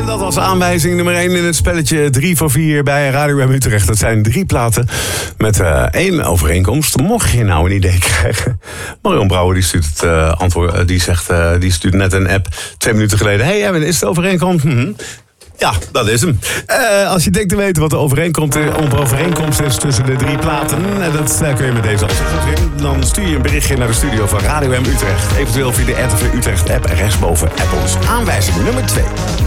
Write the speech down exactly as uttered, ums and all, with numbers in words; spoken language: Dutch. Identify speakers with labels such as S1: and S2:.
S1: En dat was aanwijzing nummer één in het spelletje drie voor vier bij Radio M Utrecht. Dat zijn drie platen met uh, één overeenkomst. Mocht je nou een idee krijgen. Marion Brouwer die stuurt het uh, antwoord. Uh, die zegt, uh, die stuurt net een app twee minuten geleden. Hey, Evan, is het overeenkomst? Mm-hmm. Ja, dat is hem. Uh, als je denkt te weten wat de overeenkomst, overeenkomst is tussen de drie platen, en dat uh, kun je met deze antwoord vinden, dan stuur je een berichtje naar de studio van Radio M Utrecht. Eventueel via de R T V Utrecht app. Rechtsboven app ons aanwijzing nummer twee.